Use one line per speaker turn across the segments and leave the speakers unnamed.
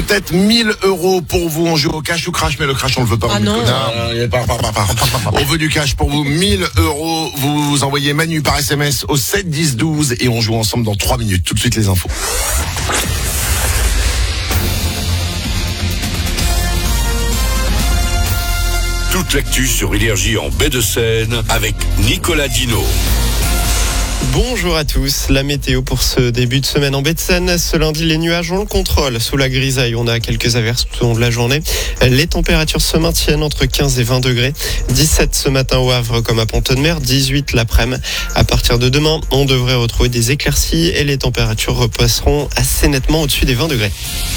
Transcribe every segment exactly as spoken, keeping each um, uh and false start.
peut-être mille euros pour vous. On joue au cash ou crash, mais le crash on le veut pas.
Ah non.
non. Pas, pas, pas, pas. On veut du cash pour vous. mille euros. Vous envoyez Manu par S M S au sept dix douze et on joue ensemble dans trois minutes. Tout de suite les infos.
Toute l'actu sur Énergie en baie de Seine avec Nicolas Dino.
Bonjour à tous, la météo pour ce début de semaine en baie de Seine. Ce lundi, les nuages ont le contrôle. Sous la grisaille, on a quelques averses tout au long de la journée. Les températures se maintiennent entre quinze et vingt degrés. dix-sept ce matin au Havre comme à Pont-de-Mer, dix-huit l'après-midi. À partir de demain, on devrait retrouver des éclaircies et les températures repasseront assez nettement au-dessus des vingt degrés.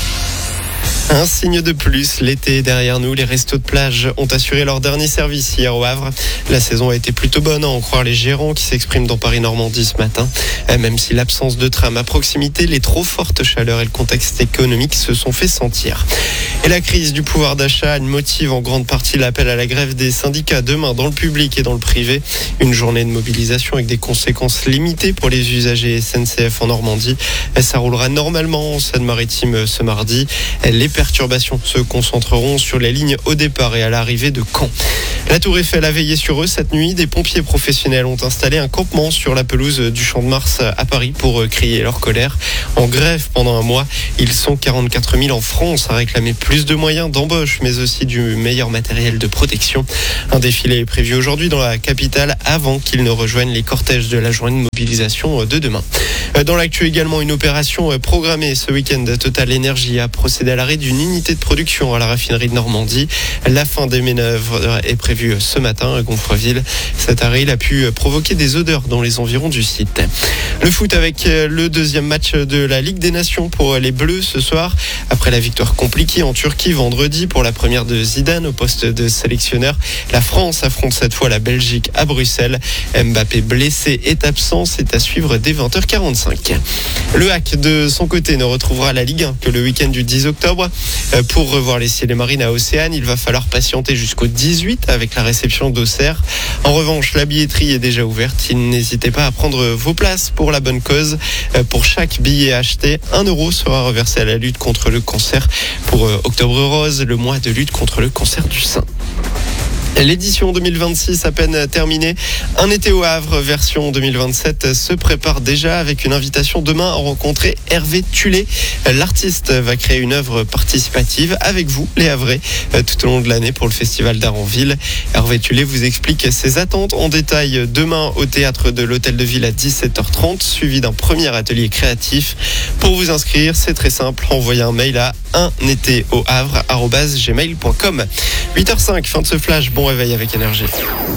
Un signe de plus, l'été est derrière nous. Les restos de plage ont assuré leur dernier service hier au Havre. La saison a été plutôt bonne, à en croire les gérants qui s'expriment dans Paris-Normandie ce matin. Même si l'absence de tram à proximité, les trop fortes chaleurs et le contexte économique se sont fait sentir. Et la crise du pouvoir d'achat elle motive en grande partie l'appel à la grève des syndicats demain dans le public et dans le privé. Une journée de mobilisation avec des conséquences limitées pour les usagers S N C F en Normandie. Ça roulera normalement en Seine-Maritime ce mardi. Les perturbations se concentreront sur les lignes au départ et à l'arrivée de Caen. La Tour Eiffel a veillé sur eux cette nuit. Des pompiers professionnels ont installé un campement sur la pelouse du Champ de Mars à Paris pour crier leur colère. En grève pendant un mois, ils sont quarante-quatre mille en France à réclamer plus de moyens d'embauche, mais aussi du meilleur matériel de protection. Un défilé est prévu aujourd'hui dans la capitale avant qu'ils ne rejoignent les cortèges de la journée de mobilisation de demain. Dans l'actu également, une opération programmée ce week-end. Total Energy a procédé à l'arrêt d'une unité de production à la raffinerie de Normandie. La fin des manœuvres est prévue ce matin à Gonfreville. Cet arrêt il a pu provoquer des odeurs dans les environs du site. Le foot avec le deuxième match de la Ligue des Nations pour les Bleus ce soir. Après la victoire compliquée en Turquie vendredi pour la première de Zidane au poste de sélectionneur, la France affronte cette fois la Belgique à Bruxelles. Mbappé blessé est absent, c'est à suivre dès vingt heures quarante-cinq. Le H A C de son côté ne retrouvera la Ligue un que le week-end du dix octobre. Pour revoir les Ciels et Marines à Océane, il va falloir patienter jusqu'au dix-huit avec la réception d'Auxerre. En revanche, la billetterie est déjà ouverte. N'hésitez pas à prendre vos places pour la bonne cause. Pour chaque billet acheté, un euro sera reversé à la lutte contre le cancer. Pour Octobre Rose, le mois de lutte contre le cancer du sein. L'édition deux mille vingt-six à peine terminée. Un été au Havre, version deux mille vingt-sept, se prépare déjà avec une invitation demain à rencontrer Hervé Tullet. L'artiste va créer une œuvre participative avec vous, les Havrais, tout au long de l'année pour le Festival d'Art en Ville. Hervé Tullet vous explique ses attentes en détail demain au théâtre de l'Hôtel de Ville à dix-sept heures trente, suivi d'un premier atelier créatif. Pour vous inscrire, c'est très simple. Envoyez un mail à un été au havre arobase gmail point com. huit heures cinq, fin de ce flash. Bon réveil avec Énergie.